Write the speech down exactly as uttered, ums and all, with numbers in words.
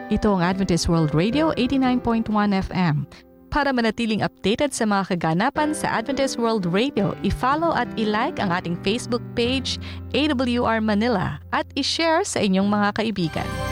Ito ang Adventist World Radio eighty-nine point one F M. Para manatiling updated sa mga kaganapan sa Adventist World Radio, i-follow at i-like ang ating Facebook page, A W R Manila, at i-share sa inyong mga kaibigan.